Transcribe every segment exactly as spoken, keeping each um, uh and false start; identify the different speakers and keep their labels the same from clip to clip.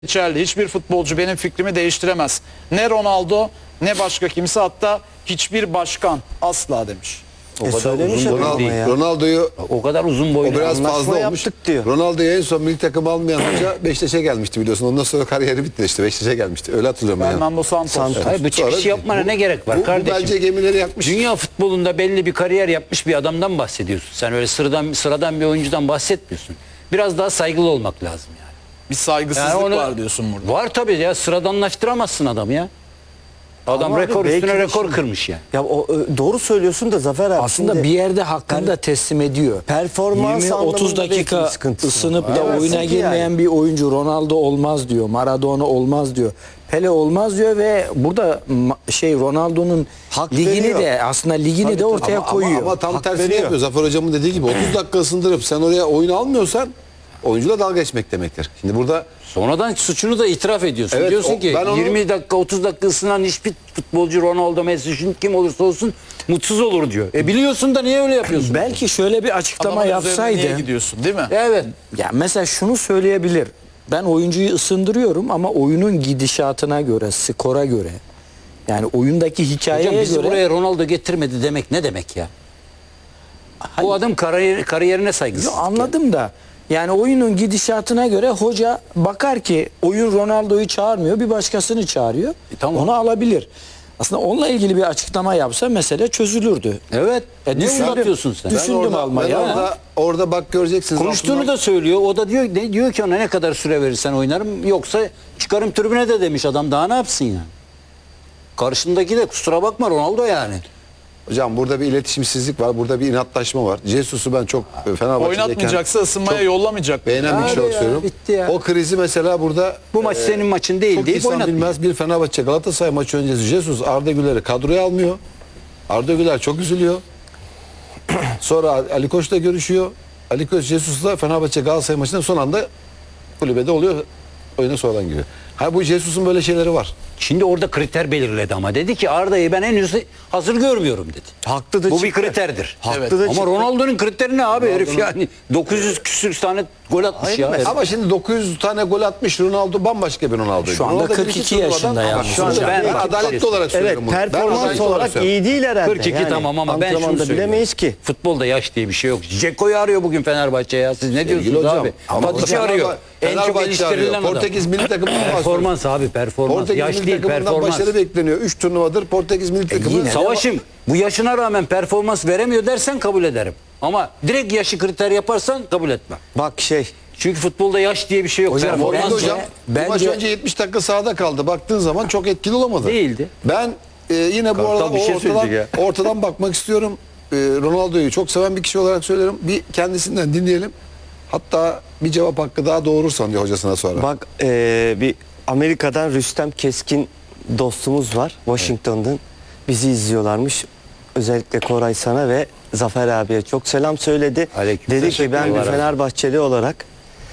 Speaker 1: geçerli. Hiçbir futbolcu benim fikrimi değiştiremez. Ne Ronaldo ne başka kimse, hatta hiçbir başkan asla demiş.
Speaker 2: O
Speaker 3: E
Speaker 2: kadar
Speaker 3: söylemiş
Speaker 2: uzun boylu
Speaker 3: ama
Speaker 2: değil.
Speaker 3: ya.
Speaker 2: Ronaldo'yu
Speaker 3: O kadar uzun
Speaker 2: o
Speaker 3: boylu.
Speaker 2: biraz
Speaker 3: Anlaşma
Speaker 2: fazla olmuş.
Speaker 3: yaptık diyor.
Speaker 2: Ronaldo'yu en son milli takım almayan hoca Beşiktaş'a gelmişti biliyorsun. Ondan sonra kariyeri bitti işte. Beşiktaş'a gelmişti. Öyle hatırlıyorum ben.
Speaker 1: Fernando Santos.
Speaker 3: Santos. Hayır, bu çıkışı
Speaker 2: Sonra-
Speaker 3: yapmana
Speaker 2: bu-
Speaker 3: ne gerek var
Speaker 2: bu,
Speaker 3: kardeşim?
Speaker 2: Bu bence gemileri yakmış.
Speaker 3: Dünya futbolunda belli bir kariyer yapmış bir adamdan bahsediyorsun. Sen öyle sıradan sıradan bir oyuncudan bahsetmiyorsun. Biraz daha saygılı olmak lazım yani.
Speaker 1: Bir saygısızlık
Speaker 3: Yani onu-
Speaker 1: var diyorsun burada.
Speaker 3: Var tabii ya, sıradanlaştıramazsın adam ya. Adam
Speaker 4: Ama
Speaker 3: rekor
Speaker 4: abi
Speaker 3: üstüne
Speaker 4: belki de
Speaker 3: rekor
Speaker 4: şimdi-
Speaker 3: kırmış yani.
Speaker 4: Ya o e, doğru söylüyorsun da Zafer abi.
Speaker 5: Aslında
Speaker 4: şimdi
Speaker 5: bir yerde hakkını da teslim ediyor.
Speaker 4: performans
Speaker 5: yirmi otuz
Speaker 4: anlamında belki
Speaker 5: dakika
Speaker 4: bir sıkıntısı
Speaker 5: ısınıp
Speaker 4: var.
Speaker 5: da
Speaker 4: Evet,
Speaker 5: oyuna
Speaker 4: çünkü
Speaker 5: girmeyen
Speaker 4: yani.
Speaker 5: bir oyuncu Ronaldo olmaz diyor. Maradona olmaz diyor. Pele olmaz diyor ve burada ma- şey Ronaldo'nun
Speaker 4: Hak
Speaker 5: ligini
Speaker 4: veriyor.
Speaker 5: de aslında ligini
Speaker 4: Tabii,
Speaker 5: de
Speaker 4: tabii.
Speaker 5: ortaya
Speaker 2: ama,
Speaker 5: koyuyor.
Speaker 2: Ama, ama tam
Speaker 4: Hak
Speaker 2: tersini
Speaker 4: veriyor.
Speaker 2: yapıyor. Zafer hocamın dediği gibi otuz dakika ısındırıp sen oraya oyun almıyorsan oyuncuyla dalga geçmek demektir. Şimdi burada
Speaker 3: Sonradan suçunu da itiraf ediyorsun.
Speaker 2: Evet,
Speaker 3: Diyorsun
Speaker 2: o-
Speaker 3: ki
Speaker 2: ben onu-
Speaker 3: yirmi dakika otuz dakika ısınan hiçbir futbolcu, Ronaldo, Messi, şun- kim olursa olsun mutsuz olur diyor. E biliyorsun da niye öyle yapıyorsun?
Speaker 5: Belki şöyle bir açıklama
Speaker 1: Adamın üzerine niye
Speaker 5: yapsaydı.
Speaker 1: gidiyorsun, değil mi?
Speaker 3: Evet.
Speaker 5: Ya mesela şunu söyleyebilir. Ben oyuncuyu ısındırıyorum ama oyunun gidişatına göre, skora göre, yani oyundaki hikayeye
Speaker 3: Hocam bizi
Speaker 5: göre
Speaker 3: buraya Ronaldo getirmedi demek ne demek ya? Bu adam kariyer, kariyerine saygısız.
Speaker 5: Yo, anladım da yani oyunun gidişatına göre hoca bakar ki oyun Ronaldo'yu çağırmıyor, bir başkasını çağırıyor.
Speaker 3: E, tamam.
Speaker 5: Onu alabilir. Aslında onunla ilgili bir açıklama yapsa mesele çözülürdü.
Speaker 3: Evet.
Speaker 5: E,
Speaker 3: ne
Speaker 5: düşündüm.
Speaker 3: uzatıyorsun sen?
Speaker 5: Düş-
Speaker 2: ben
Speaker 5: Düşündüm
Speaker 2: orada,
Speaker 5: almayı
Speaker 2: ben
Speaker 5: ama-
Speaker 2: orada, orada bak göreceksiniz.
Speaker 3: Konuştuğunu
Speaker 2: altından-
Speaker 3: da söylüyor. O da diyor ne diyor ki ona, ne kadar süre verirsen oynarım, yoksa çıkarım tribüne de demiş adam. Daha ne yapsın yani? Karşındaki de kusura bakma Ronaldo yani.
Speaker 2: Hocam burada bir iletişimsizlik var. Burada bir inatlaşma var. Jesus'u ben çok e, Fenerbahçe'deyken
Speaker 1: Oynatmayacaksa ısınmaya
Speaker 2: çok
Speaker 1: yollamayacak.
Speaker 2: beğenen bir
Speaker 3: Abi
Speaker 2: kişi olarak
Speaker 3: ya,
Speaker 2: söylüyorum.
Speaker 3: bitti ya.
Speaker 2: O krizi mesela burada
Speaker 3: Bu maç senin maçın değil
Speaker 2: çok
Speaker 3: deyip
Speaker 2: insan
Speaker 3: oynatmıyor.
Speaker 2: bilmez bir Fenerbahçe Galatasaray maçı öncesi Jesus Arda Güler'i kadroya almıyor. Arda Güler çok üzülüyor. Sonra Ali Koç'la görüşüyor. Ali Koç Jesus'la Fenerbahçe Galatasaray maçında son anda kulübede oluyor. Oyuna sonradan giriyor. Ha bu Jesus'un böyle şeyleri var.
Speaker 3: Şimdi orada kriter belirledi ama dedi ki Arda'yı ben henüz hazır görmüyorum dedi.
Speaker 4: Haklı da
Speaker 3: Bu bir
Speaker 4: çıktı.
Speaker 3: kriterdir.
Speaker 4: Haklı da
Speaker 3: Ama
Speaker 4: çıktı.
Speaker 3: Ronaldo'nun kriteri ne abi, herif yani dokuz yüz küsür tane gol atmış
Speaker 4: Hayır,
Speaker 3: ya.
Speaker 4: mesela-
Speaker 3: herif.
Speaker 2: Ama şimdi dokuz yüz tane gol atmış Ronaldo, bambaşka bir Ronaldo.
Speaker 5: Şu anda
Speaker 2: Ronaldo
Speaker 5: kırk
Speaker 2: bir
Speaker 5: iki
Speaker 2: turnuvadan-
Speaker 5: yaşında
Speaker 2: Ama
Speaker 5: yani.
Speaker 2: Şu anda
Speaker 3: Ben-
Speaker 2: ben, adaletli olarak
Speaker 4: Evet,
Speaker 2: söylüyorum bunu. Ben
Speaker 4: performans
Speaker 2: adaletli
Speaker 4: olarak
Speaker 2: söylüyorum.
Speaker 4: iyi değil herhalde.
Speaker 3: kırk iki
Speaker 4: Yani
Speaker 3: tamam ama ben şunu
Speaker 4: antrenmanda
Speaker 3: söylüyorum.
Speaker 4: bilemeyiz ki.
Speaker 3: Futbolda yaş diye bir şey yok. Ceko'yu arıyor bugün Fenerbahçe ya. Siz ne diyorsunuz
Speaker 2: hocam,
Speaker 3: abi?
Speaker 2: ama
Speaker 3: Tadiç'i
Speaker 2: Fenerbahçe-
Speaker 3: arıyor. En çok
Speaker 2: Fenerbahçe
Speaker 3: eleştirilen
Speaker 2: arıyor.
Speaker 3: adam.
Speaker 2: Portekiz milli takımından bahsediyoruz.
Speaker 3: Performans abi, performans.
Speaker 2: Portekiz
Speaker 3: Yaş
Speaker 2: milli
Speaker 3: değil,
Speaker 2: takımından
Speaker 3: performans.
Speaker 2: başarı bekleniyor. üç turnuvadır Portekiz milli takımı.
Speaker 5: yine de-
Speaker 3: Savaşım bu yaşına rağmen performans veremiyor dersen kabul ederim. Ama direkt yaşı kriter yaparsan kabul etmem.
Speaker 4: Bak şey
Speaker 3: Çünkü futbolda yaş diye bir şey yok.
Speaker 5: Hocam,
Speaker 3: Performans
Speaker 2: Orada
Speaker 5: Bence-
Speaker 2: hocam bu maç
Speaker 5: bence-
Speaker 2: önce yetmiş dakika sahada kaldı. Baktığın zaman çok etkili olamadı.
Speaker 3: Değildi.
Speaker 2: Ben e, yine bu
Speaker 3: Kartal
Speaker 2: arada
Speaker 3: bir şey
Speaker 2: o ortadan,
Speaker 3: söyleyecek
Speaker 2: ortadan bakmak istiyorum. E, Ronaldo'yu çok seven bir kişi olarak söylüyorum. Bir kendisinden dinleyelim. Hatta bir cevap hakkı daha doğurursan diyor hocasına sonra.
Speaker 4: bak e, bir Amerika'dan Rüstem Keskin dostumuz var. Washington'dan bizi izliyorlarmış. Özellikle Koray sana ve Zafer abiye çok selam söyledi.
Speaker 3: Aleyküm
Speaker 4: Dedi
Speaker 3: selam.
Speaker 4: ki ben bir
Speaker 3: Allah razı olsun.
Speaker 4: Fenerbahçeli olarak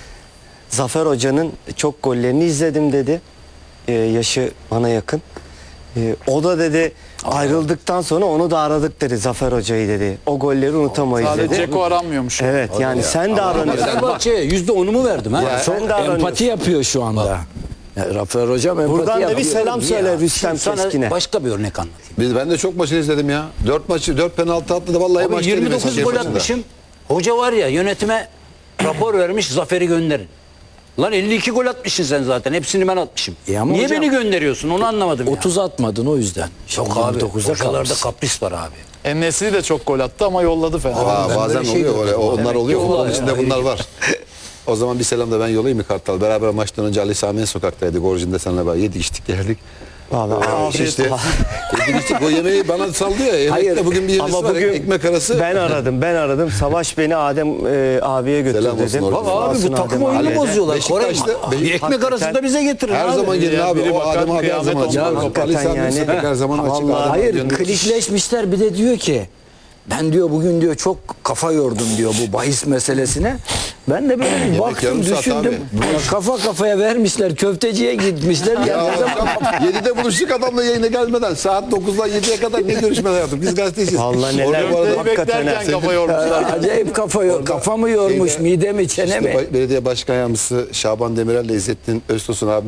Speaker 4: Zafer Hoca'nın çok gollerini izledim dedi. E, yaşı bana yakın. E, o da dedi ayrıldıktan sonra onu da aradık dedi Zafer Hoca'yı dedi. O golleri unutamayız
Speaker 1: Sadece
Speaker 4: dedi.
Speaker 1: Ceko aranmıyormuş.
Speaker 4: Evet yani sen de aranıyorsun.
Speaker 3: Fenerbahçe'ye yüzde onumu verdim ha.
Speaker 2: Ya,
Speaker 4: Sen de aranıyorsun.
Speaker 5: empati yapıyor şu anda. Ya, Rafael Hocam empati
Speaker 4: Buradan da
Speaker 5: yapıyor.
Speaker 4: bir selam söyle
Speaker 3: Ya,
Speaker 4: Rüstem
Speaker 3: sana
Speaker 4: Keskin'e.
Speaker 3: başka bir örnek anlatayım.
Speaker 2: Biz, ben de çok maçını izledim ya. dört maçı, dört penaltı attı da vallahi
Speaker 3: Abi
Speaker 2: maç
Speaker 3: yirmi
Speaker 2: değil
Speaker 3: dokuz
Speaker 2: mesela
Speaker 3: gol
Speaker 2: maçında.
Speaker 3: atmışım. Hoca var ya, yönetime rapor vermiş, Zafer'i gönderin. Lan elli iki gol atmışsın sen zaten. Hepsini ben atmışım.
Speaker 5: E ama
Speaker 3: Niye
Speaker 5: hocam-
Speaker 3: beni gönderiyorsun onu anlamadım ya.
Speaker 5: otuz atmadın o yüzden.
Speaker 3: Yok abi.
Speaker 5: dokuzda
Speaker 3: Hocalarda
Speaker 5: kalmış.
Speaker 3: kapris var abi.
Speaker 1: En-Nesyri de çok gol attı ama yolladı Fener.
Speaker 2: Aa,
Speaker 3: ben
Speaker 2: bazen
Speaker 3: böyle şey
Speaker 2: oluyor öyle.
Speaker 3: gördüm.
Speaker 2: O- Onlar
Speaker 3: Demek
Speaker 2: oluyor.
Speaker 3: ki
Speaker 2: Futbolun
Speaker 3: olay
Speaker 2: içinde
Speaker 3: ya.
Speaker 2: bunlar var. O zaman bir selam da ben yollayayım mı Kartal? Beraber maçtan önce Ali Sami'nin sokaktaydık. Orijinde seninle beraber yedik içtik geldik.
Speaker 4: Vallahi
Speaker 2: Ee,
Speaker 4: afiyet
Speaker 2: işte,
Speaker 4: olsun.
Speaker 2: yedik içtik. O yemeği bana saldı ya. Yemekte
Speaker 4: Hayır,
Speaker 2: bugün bir yerisi
Speaker 4: ama
Speaker 2: var.
Speaker 4: bugün
Speaker 2: Ekmek arası.
Speaker 4: Ben aradım, ben aradım. Savaş beni Adem e, abiye götür
Speaker 2: Selam olsun
Speaker 4: dedim.
Speaker 2: orada.
Speaker 3: Bak
Speaker 2: Sağ
Speaker 3: abi
Speaker 4: olsun
Speaker 3: bu takım
Speaker 4: Adem
Speaker 3: oyunu
Speaker 4: abi.
Speaker 3: bozuyorlar. Koray
Speaker 2: Beşiktaş'ta-
Speaker 3: bir ekmek arası da bize getirin
Speaker 2: Her
Speaker 3: abi.
Speaker 2: zaman gelin
Speaker 1: Ya
Speaker 2: abi.
Speaker 1: biri
Speaker 2: O
Speaker 1: bakar,
Speaker 2: Adem abi her
Speaker 1: kıyamet
Speaker 2: zaman açık.
Speaker 1: olmaz.
Speaker 2: Ali
Speaker 4: Hakikaten
Speaker 2: Sami'nin
Speaker 4: yani.
Speaker 2: sokak her zaman açık.
Speaker 4: Vallahi
Speaker 2: Adem
Speaker 5: Hayır
Speaker 2: diyorsun.
Speaker 5: klikleşmişler, bir de diyor ki Ben diyor bugün diyor çok kafa yordum diyor bu bahis meselesine. Ben de böyle bir baktım
Speaker 2: yarım saat
Speaker 5: düşündüm.
Speaker 2: abi.
Speaker 5: Ya kafa kafaya vermişler köfteciye gitmişler.
Speaker 2: Ya
Speaker 5: geldiği zaman-
Speaker 2: hocam yedide buluştuk adamla yayına gelmeden saat dokuzdan yediye kadar ne görüşmeler yaptık. Biz gazeteciyiz.
Speaker 4: Vallahi neler
Speaker 2: Orada bu arada
Speaker 4: hakikaten ha.
Speaker 1: kafa yormuşlar.
Speaker 5: Acayip kafa yor. Kafa mı yormuş,
Speaker 2: Şeyde-
Speaker 5: mide mi, çene
Speaker 2: İşte
Speaker 5: mi?
Speaker 2: ba- belediye başkan yardımcısı Şaban Demirel ile İzzettin Öztosun abi